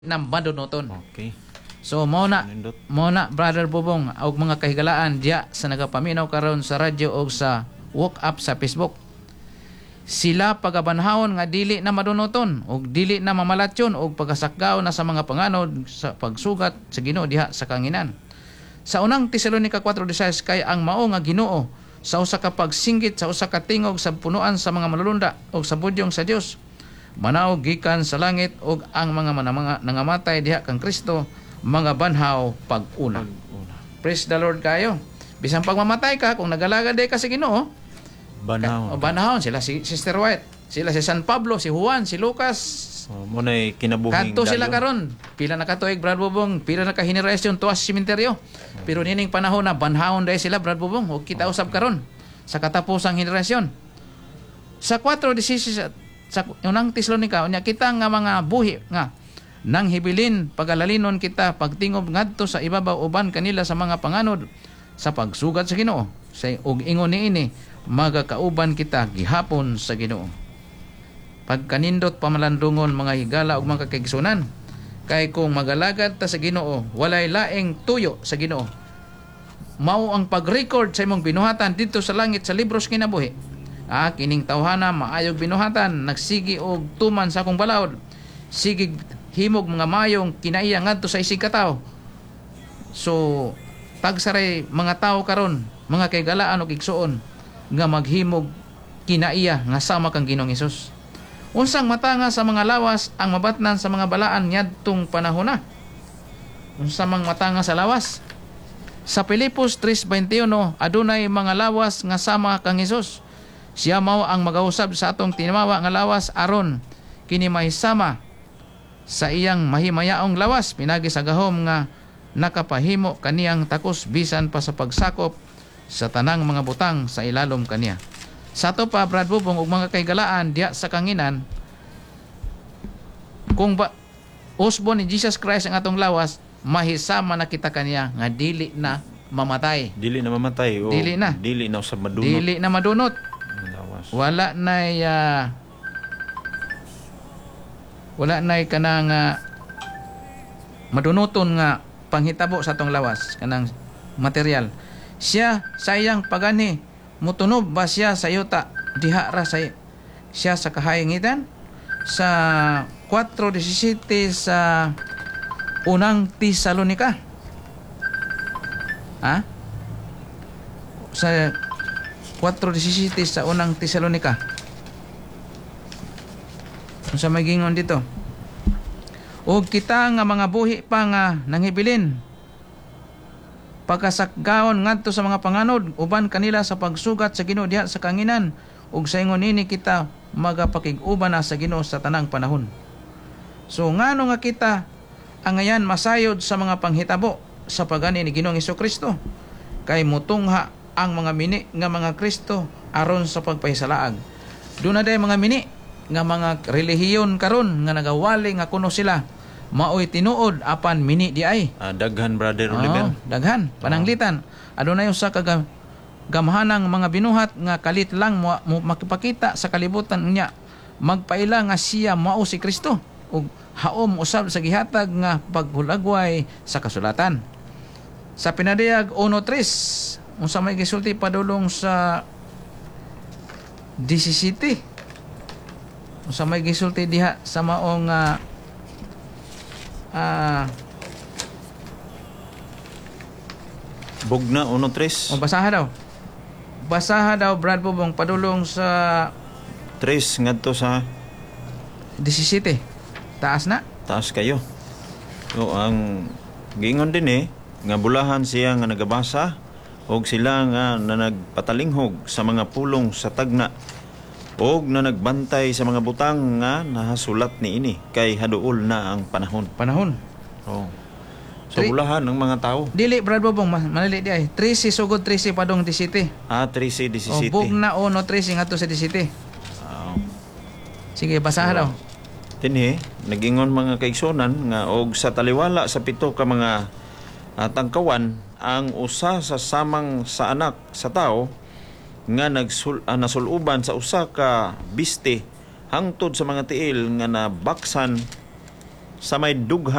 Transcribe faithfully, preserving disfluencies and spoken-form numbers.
ng madunoton. Okay. So mo na Nindot. mo na Brother Bubong og mga kahigalaan diya sa nagapaminaw karon sa radyo og sa walk up sa Facebook. Sila pagabanhawon nga dili na madunoton og dili na mamalatyon og pagkasakgaw na sa mga panganod sa pagsugat sa Ginoo diha sa kanginan. Sa unang Tesalonica four sixteen kay ang mao nga Ginoo sa usa ka pagsinggit sa usa ka tingog sa punuan sa mga manulunda og sa budyong sa Dios. Manaw gikan sa langit og ang mga manamanga nangamatay diha kang Kristo mga banhaw pag-una. Pag-una. Praise the Lord kayo. Bisan pagmamatay ka kung nagalagad day ka sa Ginoo, Banhaw. o banhawon sila si Sister White, sila si San Pablo, si Juan, si Lucas. Oh, mo na kinabuhing Kanto sila dayon. karon. Pila na katuig Brad Bubong, pila na ka henerasyon tuwa sa sementeryo. Pero nining panahon na banhawon day sila Brad Bubong, og kita usab karon sa katapusang henerasyon. Sa four sixteen sa unang Tesalonica unya kita nga mga buhi nga nang hibilin pagalalinon kita pagtingob ngadto sa ibabaw uban kanila sa mga panganod sa pagsugat sa Ginoo. Sa ug ingon niini magakauban kita gihapon sa Ginoo. Pagkanindot pamalandungon mga higala ug mga kaigsunan kay kung magalagad ta sa Ginoo walay laing tuyo sa Ginoo. Mao ang pag-record sa imong binuhatan dito sa langit sa libros kinabuhi. Ah, kining tawhana maayog binuhatan nagsigi og tuman sa akong balaod. Sige himog mga mayong kinaiya ngadto sa isig ka tawo. So tagsaray mga tawo karon, mga kaygalaan og igsuon nga maghimog kinaiya nga sama kang Ginoong Hesus. Unsang matanga sa mga lawas ang mabatnan sa mga balaan niadtong panahon na. Unsa mang matanga sa lawas? Sa Filipos three twenty-one adunay mga lawas nga sama kang Hesus. Siya mao ang magausab sa atong tinimawa nga lawas aron kini mahisama sa iyang mahimayaong lawas pinagi sa gahom nga nakapahimo kaniyang takos bisan pa sa pagsakop sa tanang mga butang sa ilalom kaniya. Sa to pa Brad Bubong ug mga kaygalaan diya sa kanginan kung ba usbon ni Jesus Christ ang atong lawas mahisama na kita kaniya nga dili na mamatay. Dili na mamatay o Dili na. dili na sa madunot. Dili na madunot. Lawas. Wala na uh, wala na kanang uh, madunuton nga panghitabo sa atong lawas kanang material. Siya sayang pagani mutunob ba siya sa yuta diha ra sa siya sa kahayangitan sa four seventeen sa unang Tesalonica. Ha? Sa four seventeen sa unang Tesalonica. Unsa may gingon dito? Og kita nga mga buhi pa nga nanghibilin pagkasakgaon ngadto sa mga panganod uban kanila sa pagsugat sa Ginoo diha sa kanginan ug sa ingon ini kita magapakig-uban na sa Ginoo sa tanang panahon. So ngano nga kita ang ngayan masayod sa mga panghitabo sa pagani ni Ginoong Hesukristo kay mutungha ang mga mini nga mga Kristo aron sa pagpahisalaag. Doon na day mga mini nga mga relihiyon karon nga nagawali nga kuno sila maoy tinuod apan mini di ay. Ah, daghan Brother Oh, Oliver. daghan pananglitan. Adunay usa ka ga- gamhanang mga binuhat nga kalit lang mo, mo makipakita sa kalibutan niya magpaila nga siya mao si Kristo ug haom usab sa gihatag nga paghulagway sa kasulatan. Sa pinadayag one three unsa may gisulti padulong sa seventeen. Unsa may gisulti diha sa maong uh, uh, Bugna uno tres. o basaha daw. Basaha daw Brad Bubong padulong sa Tres ngadto sa seventeen. Taas na. taas kayo. So ang gingon din eh nga bulahan siya nga nagabasa og sila nga na nagpatalinghog sa mga pulong sa tagna og na nagbantay sa mga butang nga nahasulat ni ini kay haduol na ang panahon. Panahon. Oh. So Tri- bulahan ng mga tao. Dili Brad Bubong ma- manali di ay. trese sugod trese padong seventeen. Ah, trece O seventeen. bugna ono trese ngadto sa seventeen. Ah, Sige basaha daw. Tinhi, nagingon mga kaigsunan nga og sa taliwala sa pito ka mga uh, tangkawan ang usa sa samang sa anak sa tao nga nagsul uh, nasuluban sa usa ka biste hangtod sa mga tiil nga nabaksan sa may dughan